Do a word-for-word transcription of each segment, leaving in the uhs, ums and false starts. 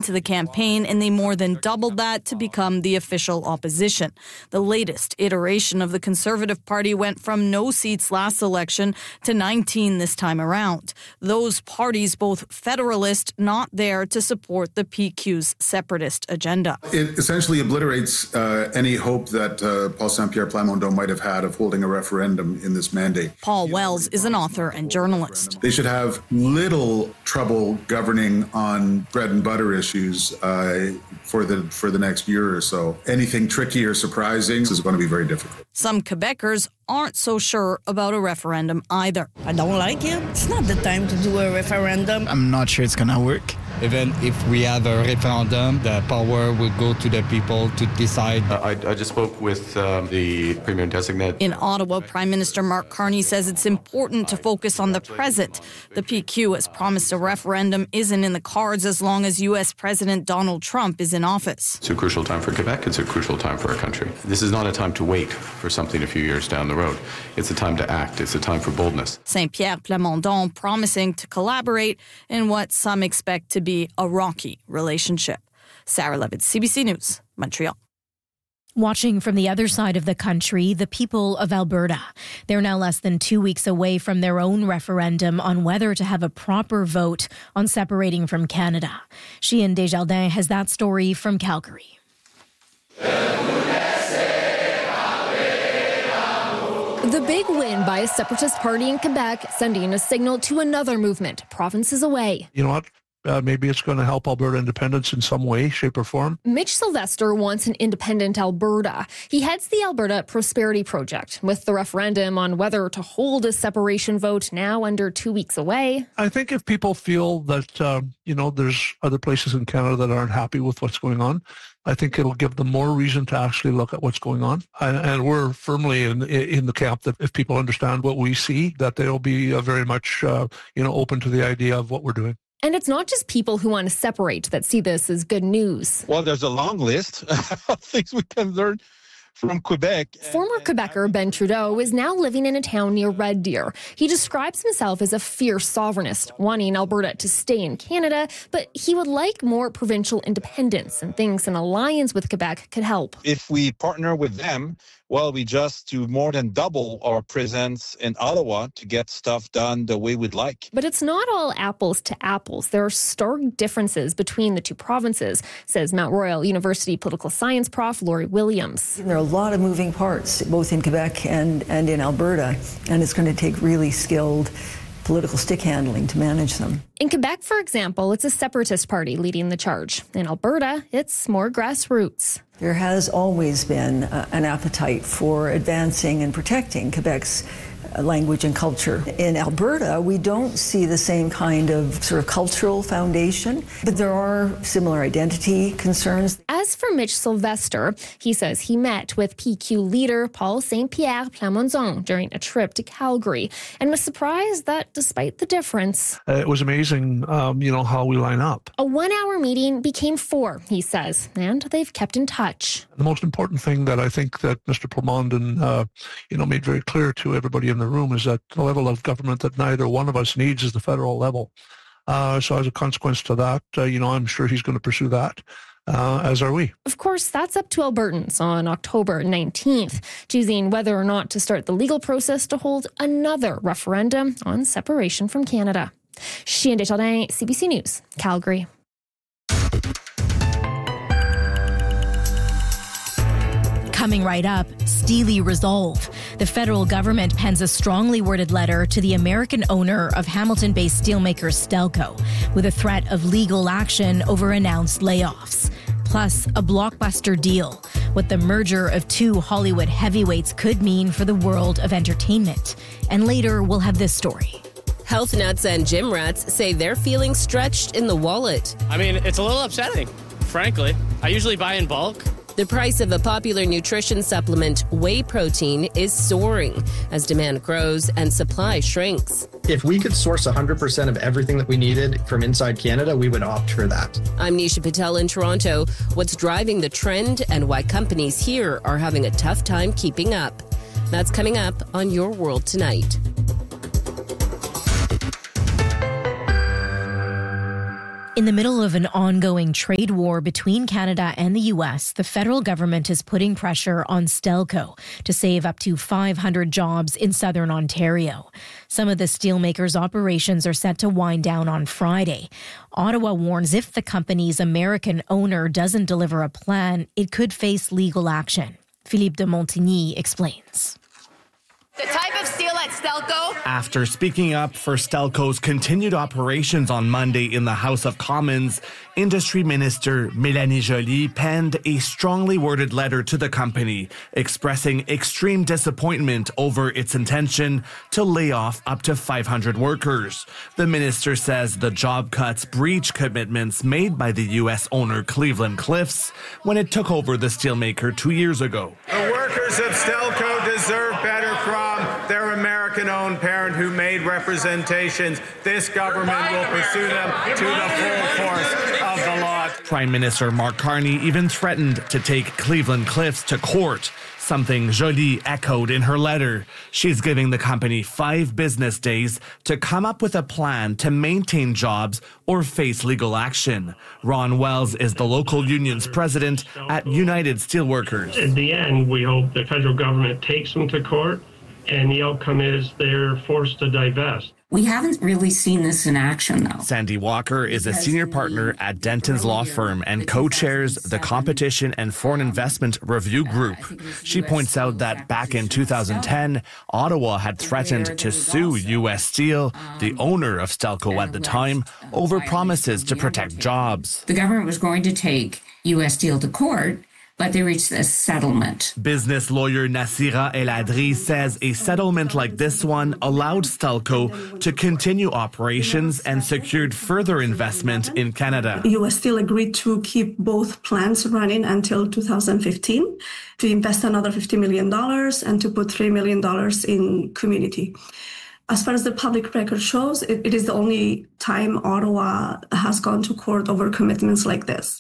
to the campaign, and they more than doubled that to become the official opposition. The latest iteration of the Conservative Party went from no seats last election to nineteen this time around. Those parties, both federalist, not there to support the P Q's separatist agenda. It essentially obliterates uh, any hope that uh, Paul Saint-Pierre Plamondon might have had of holding a referendum in this mandate. Paul Wells is an author and journalist. They should have little trouble governing on bread and butter issues uh, for the for the next year or so. Anything tricky or surprising is going to be very difficult. Some Quebecers aren't so sure about a referendum either. I don't like it. It's not the time to do a referendum. I'm not sure it's going to work. Even if we have a referendum, the power will go to the people to decide. Uh, I, I just spoke with um, the Premier Designate. In Ottawa, Prime Minister Mark Carney says it's important to focus on the present. The P Q has promised a referendum isn't in the cards as long as U S President Donald Trump is in office. It's a crucial time for Quebec. It's a crucial time for our country. This is not a time to wait for something a few years down the road. It's a time to act. It's a time for boldness. Saint-Pierre Plamondon promising to collaborate in what some expect to be a rocky relationship. Sarah Levitt, C B C News, Montreal. Watching from the other side of the country, the people of Alberta. They're now less than two weeks away from their own referendum on whether to have a proper vote on separating from Canada. Sheehan Desjardins has that story from Calgary. The big win by a separatist party in Quebec, sending a signal to another movement provinces away. You know what? Uh, maybe it's going to help Alberta independence in some way, shape or form. Mitch Sylvester wants an independent Alberta. He heads the Alberta Prosperity Project. With the referendum on whether to hold a separation vote now under two weeks away. I think if people feel that, uh, you know, there's other places in Canada that aren't happy with what's going on, I think it'll give them more reason to actually look at what's going on. And, and we're firmly in in the camp that if people understand what we see, that they'll be uh, very much, uh, you know, open to the idea of what we're doing. And it's not just people who want to separate that see this as good news. Well, there's a long list of things we can learn from Quebec. Former Quebecer Ben Trudeau is now living in a town near Red Deer. He describes himself as a fierce sovereignist, wanting Alberta to stay in Canada, but he would like more provincial independence and thinks an alliance with Quebec could help. If we partner with them, well, we just do more than double our presence in Ottawa to get stuff done the way we'd like. But it's not all apples to apples. There are stark differences between the two provinces, says Mount Royal University political science prof Laurie Williams. There are a lot of moving parts, both in Quebec and, and in Alberta, and it's going to take really skilled political stick handling to manage them. In Quebec, for example, it's a separatist party leading the charge. In Alberta, it's more grassroots. There has always been uh, an appetite for advancing and protecting Quebec's uh, language and culture. In Alberta, we don't see the same kind of sort of cultural foundation, but there are similar identity concerns. As for Mitch Sylvester, he says he met with P Q leader Paul Saint-Pierre Plamondon during a trip to Calgary and was surprised that despite the difference... Uh, it was amazing, um, you know, how we line up. A one-hour meeting became four, he says, and they've kept in touch. The most important thing that I think that Mister Plamondon, uh, you know, made very clear to everybody in the room is that the level of government that neither one of us needs is the federal level. Uh, so as a consequence to that, uh, you know, I'm sure he's going to pursue that. Uh, as are we. Of course, that's up to Albertans on October nineteenth, choosing whether or not to start the legal process to hold another referendum on separation from Canada. Sheehan Desjardins, C B C News, Calgary. Coming right up, Steely Resolve. The federal government pens a strongly worded letter to the American owner of Hamilton-based steelmaker Stelco with a threat of legal action over announced layoffs. Plus, a blockbuster deal, what the merger of two Hollywood heavyweights could mean for the world of entertainment. And later, we'll have this story. Health nuts and gym rats say they're feeling stretched in the wallet. I mean, it's a little upsetting, frankly. I usually buy in bulk. The price of a popular nutrition supplement, whey protein, is soaring as demand grows and supply shrinks. If we could source one hundred percent of everything that we needed from inside Canada, we would opt for that. I'm Nisha Patel in Toronto. What's driving the trend and why companies here are having a tough time keeping up? That's coming up on Your World Tonight. In the middle of an ongoing trade war between Canada and the U S, the federal government is putting pressure on Stelco to save up to five hundred jobs in southern Ontario. Some of the steelmakers' operations are set to wind down on Friday. Ottawa warns if the company's American owner doesn't deliver a plan, it could face legal action. Philippe de Montigny explains. The type of steel at Stelco. After speaking up for Stelco's continued operations on Monday in the House of Commons, Industry Minister Mélanie Joly penned a strongly worded letter to the company expressing extreme disappointment over its intention to lay off up to five hundred workers. The minister says the job cuts breach commitments made by the U S owner Cleveland-Cliffs when it took over the steelmaker two years ago. The workers of Stelco deserve better from their American-owned parent who made representations. This government will pursue them to the full force of the law. Prime Minister Mark Carney even threatened to take Cleveland-Cliffs to court, something Joly echoed in her letter. She's giving the company five business days to come up with a plan to maintain jobs or face legal action. Ron Wells is the local union's president at United Steelworkers. At the end, we hope the federal government takes them to court, and the outcome is they're forced to divest. We haven't really seen this in action, though. Sandy Walker is a senior partner at Denton's law firm and co-chairs the Competition and Foreign Investment Review Group. She points out that back in two thousand ten, Ottawa had threatened to sue U S Steel, the owner of Stelco at the time, over promises to protect jobs. The government was going to take U S Steel to court, but they reached a settlement. Business lawyer Nassira El Adri says a settlement like this one allowed Stelco to continue operations and secured further investment in Canada. U S Steel agreed to keep both plants running until two thousand fifteen, to invest another fifty million dollars and to put three million dollars in community. As far as the public record shows, it, it is the only time Ottawa has gone to court over commitments like this.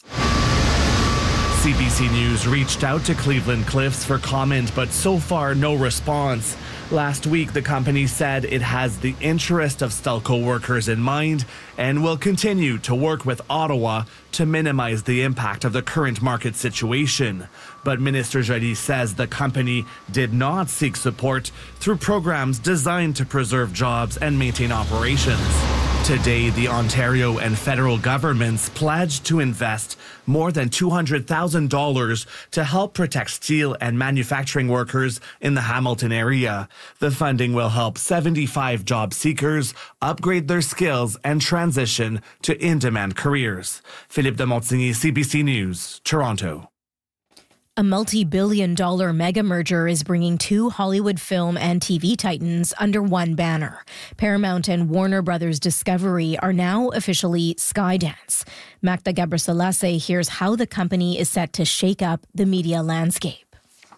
C B C News reached out to Cleveland-Cliffs for comment, but so far no response. Last week, the company said it has the interest of Stelco workers in mind and will continue to work with Ottawa to minimize the impact of the current market situation. But Minister Joly says the company did not seek support through programs designed to preserve jobs and maintain operations. Today, the Ontario and federal governments pledged to invest more than two hundred thousand dollars to help protect steel and manufacturing workers in the Hamilton area. The funding will help seventy-five job seekers upgrade their skills and transition to in-demand careers. Philippe de Montigny, C B C News, Toronto. A multi-billion dollar mega merger is bringing two Hollywood film and T V titans under one banner. Paramount and Warner Brothers Discovery are now officially Skydance. Magda Gabriselassie hears how the company is set to shake up the media landscape.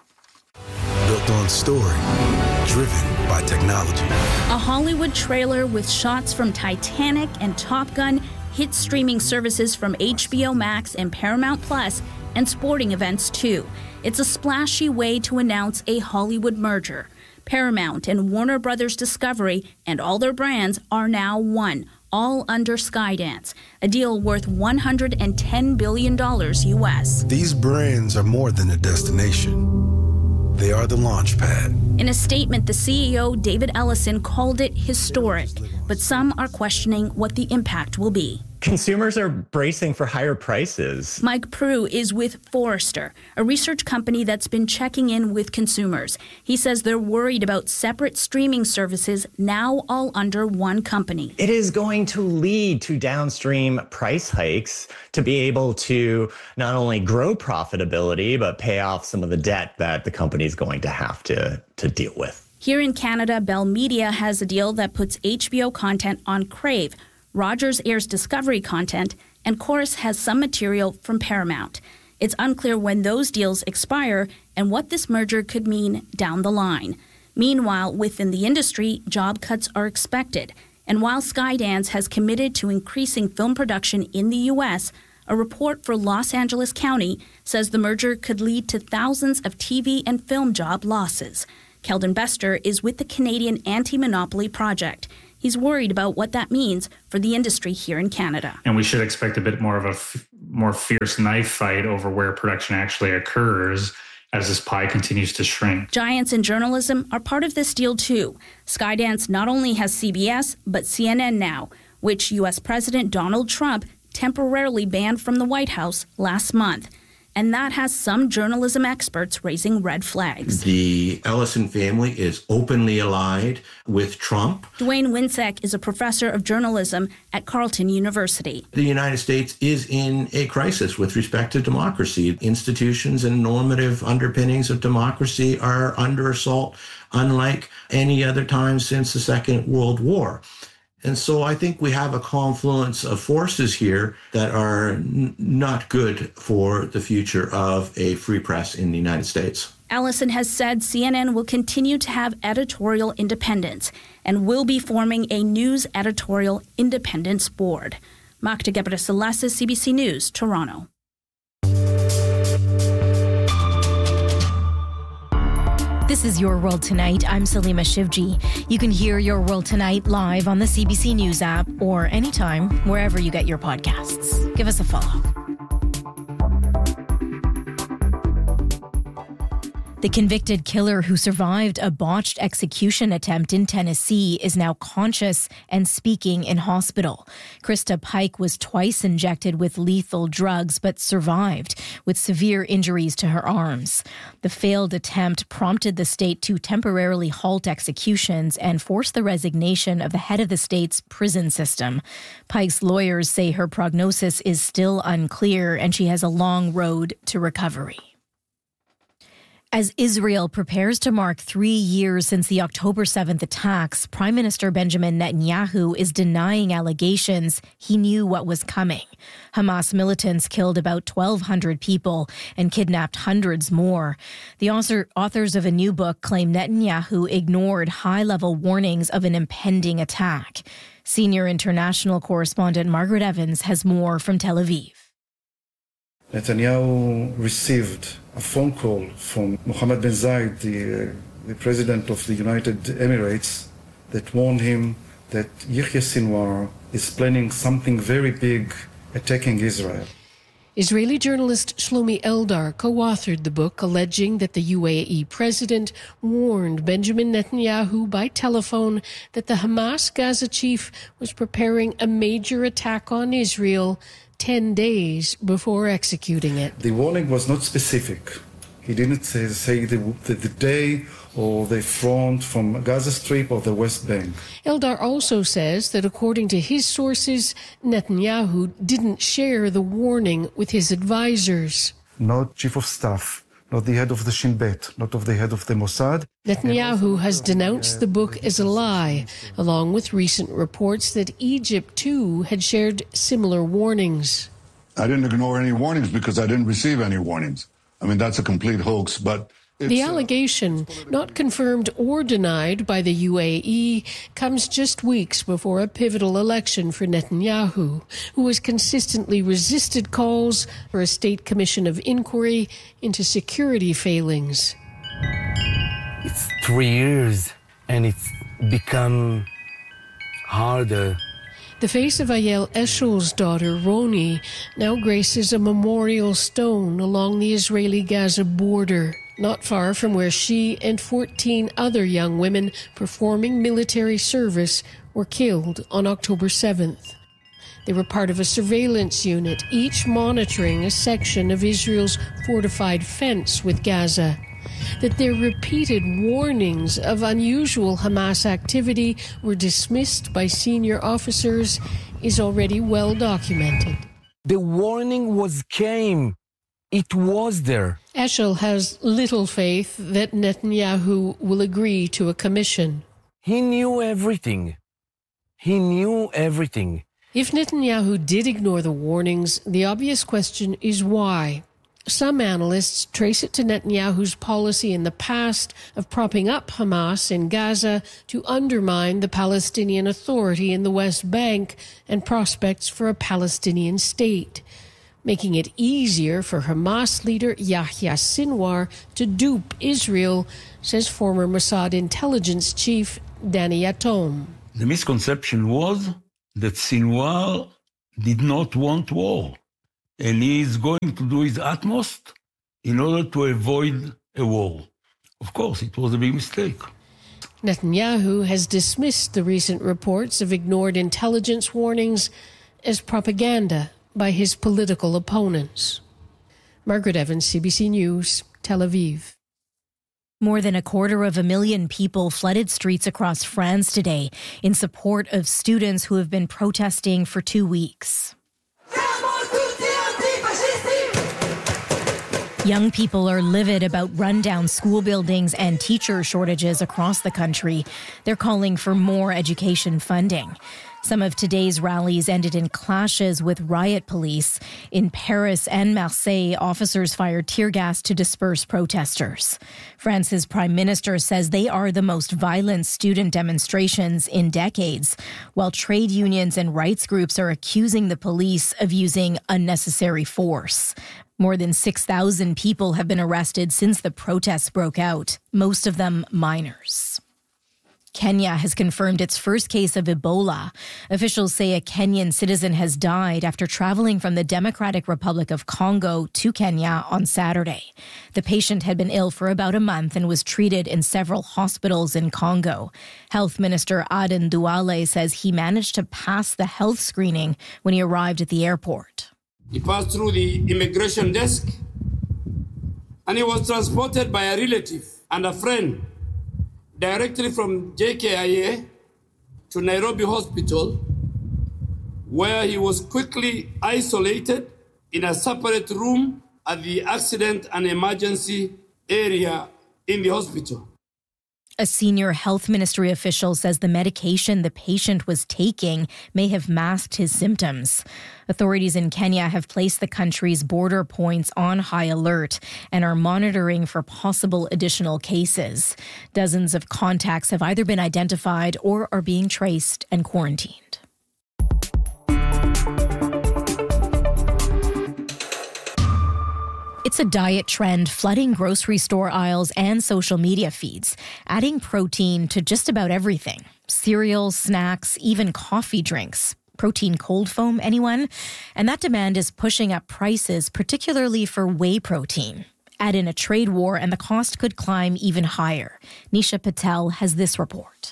Built on story, driven by technology. A Hollywood trailer with shots from Titanic and Top Gun, hit streaming services from H B O Max and Paramount Plus, and sporting events too. It's a splashy way to announce a Hollywood merger. Paramount and Warner Brothers Discovery and all their brands are now one, all under Skydance, a deal worth one hundred ten billion dollars U S. These brands are more than a destination. They are the launch pad. In a statement, the C E O, David Ellison, called it historic, but some are questioning what the impact will be. Consumers are bracing for higher prices. Mike Prue is with Forrester, a research company that's been checking in with consumers. He says they're worried about separate streaming services now all under one company. It is going to lead to downstream price hikes to be able to not only grow profitability, but pay off some of the debt that the company is going to have to, to deal with. Here in Canada, Bell Media has a deal that puts H B O content on Crave. Rogers airs Discovery content, and Corus has some material from Paramount. It's unclear when those deals expire and what this merger could mean down the line. Meanwhile, within the industry, job cuts are expected. And while Skydance has committed to increasing film production in the U S, a report for Los Angeles County says the merger could lead to thousands of T V and film job losses. Keldon Bester is with the Canadian Anti-Monopoly Project. He's worried about what that means for the industry here in Canada. And we should expect a bit more of a f- more fierce knife fight over where production actually occurs as this pie continues to shrink. Giants in journalism are part of this deal too. Skydance not only has C B S, but C N N now, which U S President Donald Trump temporarily banned from the White House last month. And that has some journalism experts raising red flags. The Ellison family is openly allied with Trump. Dwayne Winsek is a professor of journalism at Carleton University. The United States is in a crisis with respect to democracy. Institutions and normative underpinnings of democracy are under assault, unlike any other time since the Second World War. And so I think we have a confluence of forces here that are n- not good for the future of a free press in the United States. Ellison has said C N N will continue to have editorial independence and will be forming a news editorial independence board. Magda Gebrselassie, C B C News, Toronto. This is Your World Tonight. I'm Salima Shivji. You can hear Your World Tonight live on the C B C News app or anytime, wherever you get your podcasts. Give us a follow. The convicted killer who survived a botched execution attempt in Tennessee is now conscious and speaking in hospital. Krista Pike was twice injected with lethal drugs but survived with severe injuries to her arms. The failed attempt prompted the state to temporarily halt executions and force the resignation of the head of the state's prison system. Pike's lawyers say her prognosis is still unclear and she has a long road to recovery. As Israel prepares to mark three years since the October seventh attacks, Prime Minister Benjamin Netanyahu is denying allegations he knew what was coming. Hamas militants killed about twelve hundred people and kidnapped hundreds more. The author, authors of a new book claim Netanyahu ignored high-level warnings of an impending attack. Senior international correspondent Margaret Evans has more from Tel Aviv. Netanyahu received a phone call from Mohammed bin Zayed, the, uh, the president of the United Emirates, that warned him that Yahya Sinwar is planning something very big, attacking Israel. Israeli journalist Shlomi Eldar co-authored the book alleging that the U A E president warned Benjamin Netanyahu by telephone that the Hamas Gaza chief was preparing a major attack on Israel ten days before executing it. The warning was not specific. He didn't say, say the, the, the day or the front from Gaza Strip or the West Bank. Eldar also says that according to his sources, Netanyahu didn't share the warning with his advisors. Not chief of staff, not the head of the Shin Bet, not of the head of the Mossad. Netanyahu has denounced the book as a lie, along with recent reports that Egypt, too, had shared similar warnings. I didn't ignore any warnings because I didn't receive any warnings. I mean, that's a complete hoax, but... The allegation, not confirmed or denied by the U A E, comes just weeks before a pivotal election for Netanyahu, who has consistently resisted calls for a state commission of inquiry into security failings. It's three years, and it's become harder. The face of Ayel Eshel's daughter, Roni, now graces a memorial stone along the Israeli-Gaza border, not far from where she and fourteen other young women performing military service were killed on October seventh. They were part of a surveillance unit, each monitoring a section of Israel's fortified fence with Gaza. That their repeated warnings of unusual Hamas activity were dismissed by senior officers is already well documented. The warning was came. It was there. Eshel has little faith that Netanyahu will agree to a commission. He knew everything. He knew everything. If Netanyahu did ignore the warnings, the obvious question is why. Some analysts trace it to Netanyahu's policy in the past of propping up Hamas in Gaza to undermine the Palestinian Authority in the West Bank and prospects for a Palestinian state, making it easier for Hamas leader Yahya Sinwar to dupe Israel, says former Mossad intelligence chief Danny Yatom. The misconception was that Sinwar did not want war, and he is going to do his utmost in order to avoid a war. Of course, it was a big mistake. Netanyahu has dismissed the recent reports of ignored intelligence warnings as propaganda by his political opponents. Margaret Evans, C B C News, Tel Aviv. More than a quarter of a million people flooded streets across France today in support of students who have been protesting for two weeks. Young people are livid about rundown school buildings and teacher shortages across the country. They're calling for more education funding. Some of today's rallies ended in clashes with riot police. In Paris and Marseille, officers fired tear gas to disperse protesters. France's prime minister says they are the most violent student demonstrations in decades, while trade unions and rights groups are accusing the police of using unnecessary force. More than six thousand people have been arrested since the protests broke out, most of them minors. Kenya has confirmed its first case of Ebola. Officials say a Kenyan citizen has died after traveling from the Democratic Republic of Congo to Kenya on Saturday. The patient had been ill for about a month and was treated in several hospitals in Congo. Health Minister Aden Duale says he managed to pass the health screening when he arrived at the airport. He passed through the immigration desk and he was transported by a relative and a friend directly from J K I A to Nairobi Hospital, where he was quickly isolated in a separate room at the accident and emergency area in the hospital. A senior health ministry official says the medication the patient was taking may have masked his symptoms. Authorities in Kenya have placed the country's border points on high alert and are monitoring for possible additional cases. Dozens of contacts have either been identified or are being traced and quarantined. It's a diet trend flooding grocery store aisles and social media feeds, adding protein to just about everything. Cereals, snacks, even coffee drinks. Protein cold foam, anyone? And that demand is pushing up prices, particularly for whey protein. Add in a trade war and the cost could climb even higher. Nisha Patel has this report.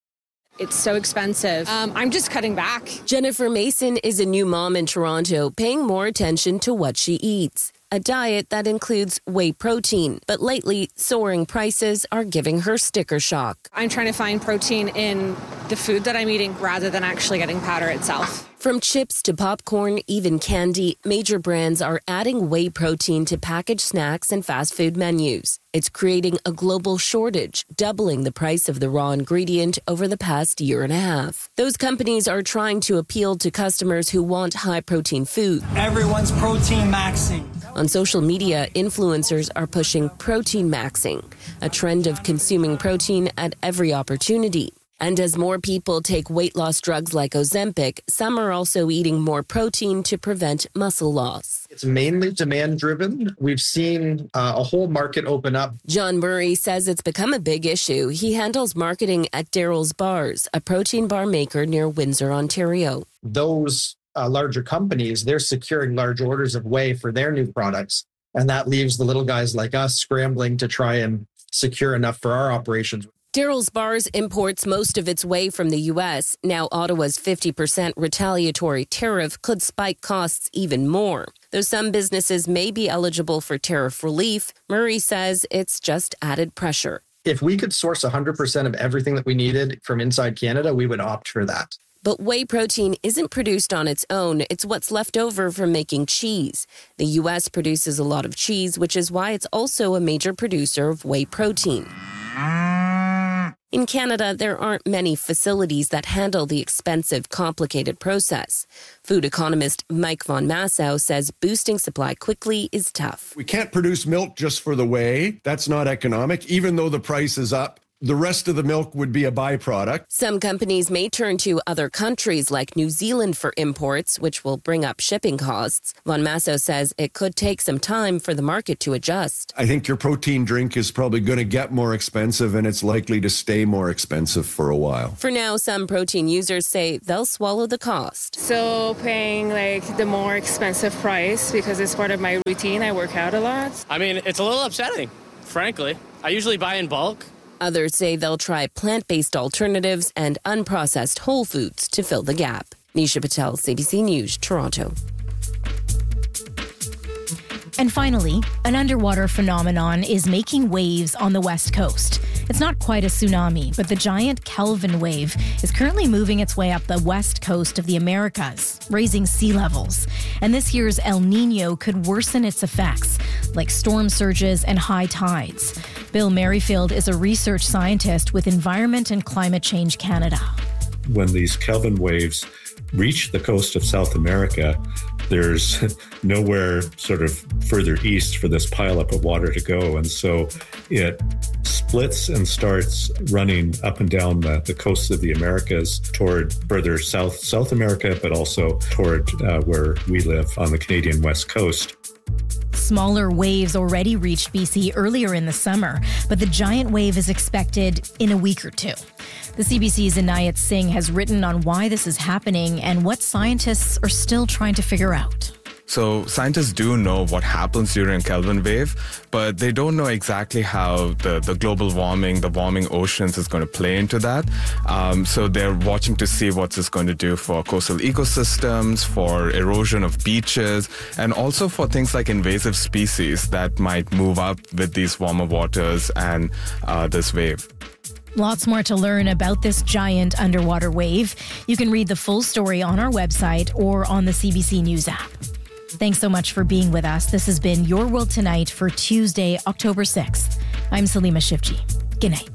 It's so expensive. Um, I'm just cutting back. Jennifer Mason is a new mom in Toronto, paying more attention to what she eats. A diet that includes whey protein. But lately, soaring prices are giving her sticker shock. I'm trying to find protein in the food that I'm eating rather than actually getting powder itself. From chips to popcorn, even candy, major brands are adding whey protein to packaged snacks and fast food menus. It's creating a global shortage, doubling the price of the raw ingredient over the past year and a half. Those companies are trying to appeal to customers who want high-protein food. Everyone's protein maxing. On social media, influencers are pushing protein maxing, a trend of consuming protein at every opportunity. And as more people take weight loss drugs like Ozempic, some are also eating more protein to prevent muscle loss. It's mainly demand driven. We've seen uh, a whole market open up. John Murray says it's become a big issue. He handles marketing at Daryl's Bars, a protein bar maker near Windsor, Ontario. Those uh, larger companies, they're securing large orders of whey for their new products. And that leaves the little guys like us scrambling to try and secure enough for our operations. Daryl's Bars imports most of its whey from the U S. Now Ottawa's fifty percent retaliatory tariff could spike costs even more. Though some businesses may be eligible for tariff relief, Murray says it's just added pressure. If we could source one hundred percent of everything that we needed from inside Canada, we would opt for that. But whey protein isn't produced on its own. It's what's left over from making cheese. The U S produces a lot of cheese, which is why it's also a major producer of whey protein. In Canada, there aren't many facilities that handle the expensive, complicated process. Food economist Mike Von Massow says boosting supply quickly is tough. We can't produce milk just for the whey. That's not economic, even though the price is up. The rest of the milk would be a byproduct. Some companies may turn to other countries like New Zealand for imports, which will bring up shipping costs. Von Masso says it could take some time for the market to adjust. I think your protein drink is probably going to get more expensive, and it's likely to stay more expensive for a while. For now, some protein users say they'll swallow the cost. So paying like the more expensive price because it's part of my routine. I work out a lot. I mean, it's a little upsetting, frankly. I usually buy in bulk. Others say they'll try plant-based alternatives and unprocessed whole foods to fill the gap. Nisha Patel, C B C News, Toronto. And finally, an underwater phenomenon is making waves on the West Coast. It's not quite a tsunami, but the giant Kelvin wave is currently moving its way up the west coast of the Americas, raising sea levels. And this year's El Nino could worsen its effects, like storm surges and high tides. Bill Merrifield is a research scientist with Environment and Climate Change Canada. When these Kelvin waves reach the coast of South America, there's nowhere sort of further east for this pileup of water to go. And so it splits and starts running up and down the, the coasts of the Americas toward further south, South America, but also toward uh, where we live on the Canadian West Coast. Smaller waves already reached B C earlier in the summer, but the giant wave is expected in a week or two. The C B C's Inayat Singh has written on why this is happening and what scientists are still trying to figure out. So scientists do know what happens during a Kelvin wave, but they don't know exactly how the, the global warming, the warming oceans is going to play into that. Um, so they're watching to see what it's going to do for coastal ecosystems, for erosion of beaches, and also for things like invasive species that might move up with these warmer waters and uh, this wave. Lots more to learn about this giant underwater wave. You can read the full story on our website or on the C B C News app. Thanks so much for being with us. This has been Your World Tonight for Tuesday, October sixth. I'm Salima Shivji. Good night.